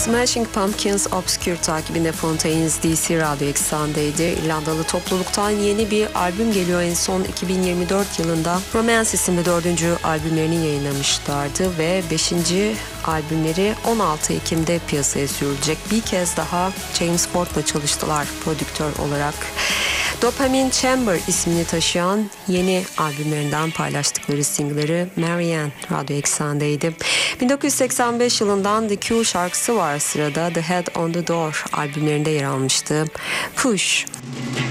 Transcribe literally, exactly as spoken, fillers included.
Smashing Pumpkins Obscure takibinde Fontaines D C Radyo Eksen'deydi. İrlandalı topluluktan yeni bir albüm geliyor. En son iki bin yirmi dört yılında Romance isimli dördüncü albümlerini yayınlamışlardı ve beşinci albümleri on altı Ekim'de piyasaya sürülecek. Bir kez daha James Ford'la çalıştılar prodüktör olarak. Dopamine Chamber ismini taşıyan yeni albümlerinden paylaştıkları single'ları Marianne Radyo Eksen'deydi. bin dokuz yüz seksen beş yılından The Cure şarkısı var sırada. The Head on the Door albümlerinde yer almıştı. Push.